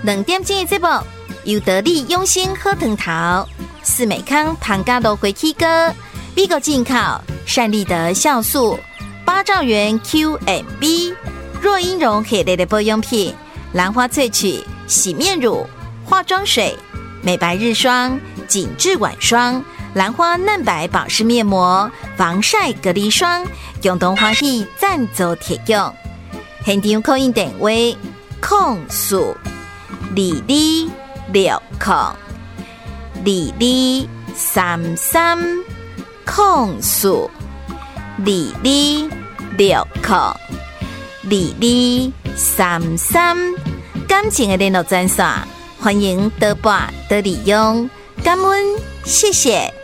2点钟的节目，由得力用心喝藤桃、四美康庞嘎多回气哥、美国进口善利德酵素、8兆元 QMB、若英荣系列的保养品、兰花萃取洗面乳、化妆水、美白日霜、紧致晚霜、兰花嫩白保湿面膜、防晒隔离霜，共同欢喜赞助提供。现场扣印电话：0422602230，感情的联络专线，欢迎多拨多利用，感恩，谢谢。